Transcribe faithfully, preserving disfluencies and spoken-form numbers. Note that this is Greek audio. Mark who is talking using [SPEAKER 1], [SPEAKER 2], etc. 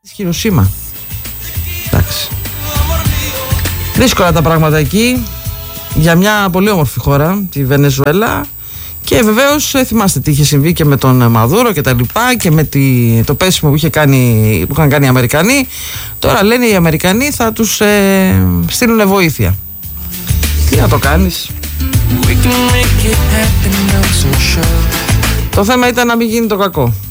[SPEAKER 1] Χειροσίμα. Εντάξει. Δύσκολα τα πράγματα εκεί για μια πολύ όμορφη χώρα, τη Βενεζουέλα. Και βεβαίως θυμάστε τι είχε συμβεί και με τον Μαδούρο και τα λοιπά και με τη, το πέσιμο που, είχε κάνει, που είχαν κάνει οι Αμερικανοί. Τώρα λένε οι Αμερικανοί θα τους ε, στείλουν βοήθεια. Τι να το κάνεις. Το θέμα ήταν να μην γίνει το κακό.